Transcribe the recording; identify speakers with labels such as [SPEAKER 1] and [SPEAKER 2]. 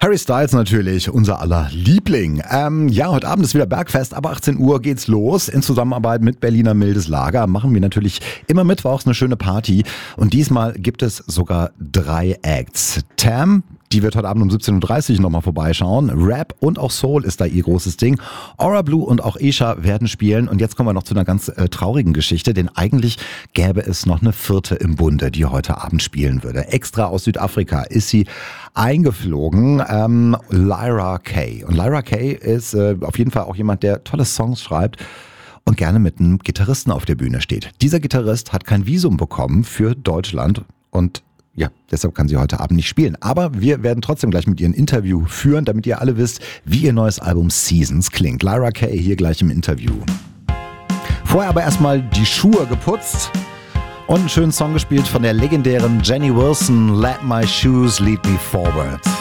[SPEAKER 1] Harry Styles natürlich, unser aller Liebling. Heute Abend ist wieder Bergfest, ab 18 Uhr geht's los. In Zusammenarbeit mit Berliner Mildes Lager machen wir natürlich immer mittwochs eine schöne Party. Und diesmal gibt es sogar 3 Acts. Tam, die wird heute Abend um 17.30 Uhr nochmal vorbeischauen. Rap und auch Soul ist da ihr großes Ding. Aura Blue und auch Esha werden spielen. Und jetzt kommen wir noch zu einer ganz traurigen Geschichte, denn eigentlich gäbe es noch eine 4. im Bunde, die heute Abend spielen würde. Extra aus Südafrika ist sie eingeflogen, Lyra Kay. Und Lyra Kay ist auf jeden Fall auch jemand, der tolle Songs schreibt und gerne mit einem Gitarristen auf der Bühne steht. Dieser Gitarrist hat kein Visum bekommen für Deutschland und ja, deshalb kann sie heute Abend nicht spielen. Aber wir werden trotzdem gleich mit ihr ein Interview führen, damit ihr alle wisst, wie ihr neues Album Seasons klingt. Lyra Kay hier gleich im Interview. Vorher aber erstmal die Schuhe geputzt und einen schönen Song gespielt von der legendären Jenny Wilson, Let My Shoes Lead Me Forward.